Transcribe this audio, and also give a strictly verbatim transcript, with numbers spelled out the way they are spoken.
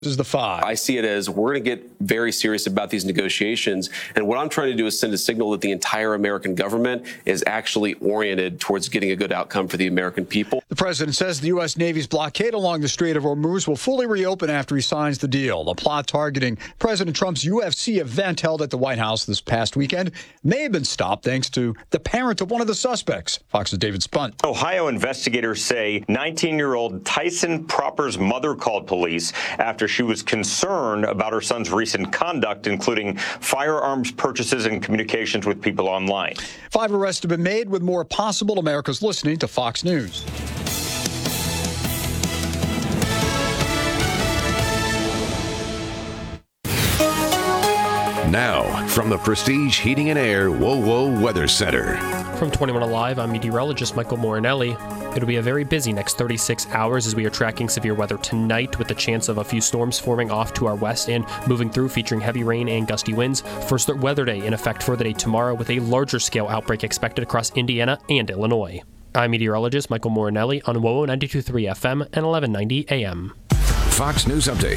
This is the five. I see it as we're going to get very serious about these negotiations. And what I'm trying to do is send a signal that the entire American government is actually oriented towards getting a good outcome for the American people. The president says the U S. Navy's blockade along the Strait of Hormuz will fully reopen after he signs the deal. The plot targeting President Trump's U F C event held at the White House this past weekend may have been stopped thanks to the parent of one of the suspects. Fox's David Spunt. Ohio investigators say nineteen-year-old Tyson Proper's mother called police after she was concerned about her son's recent conduct, including firearms purchases and communications with people online. Five arrests have been made, with more possible. America's listening to Fox News. Now, from the Prestige Heating and Air WoWo Weather Center. From twenty-one Alive, I'm meteorologist Michael Morinelli. It'll be a very busy next thirty-six hours as we are tracking severe weather tonight with the chance of a few storms forming off to our west and moving through, featuring heavy rain and gusty winds. First weather day in effect for the day tomorrow with a larger scale outbreak expected across Indiana and Illinois. I'm meteorologist Michael Morinelli on WoWo ninety-two point three F M and eleven ninety A M. Fox News Update.